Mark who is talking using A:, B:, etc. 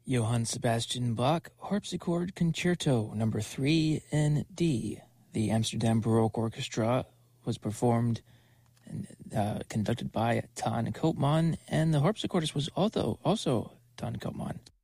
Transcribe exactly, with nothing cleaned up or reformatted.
A: Johann Sebastian Bach Harpsichord Concerto Number three in D. The Amsterdam Baroque Orchestra was performed and uh, conducted by Ton Koopman, and the harpsichordist was also, also Ton Koopman.